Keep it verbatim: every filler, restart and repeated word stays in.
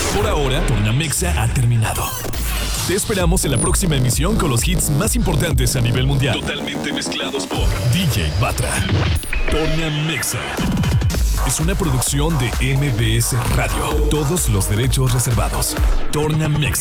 Por ahora, Tornamexa ha terminado. Te esperamos en la próxima emisión con los hits más importantes a nivel mundial. Totalmente mezclados por D J Batra. Tornamexa es una producción de M B S Radio. Todos los derechos reservados. Tornamexa.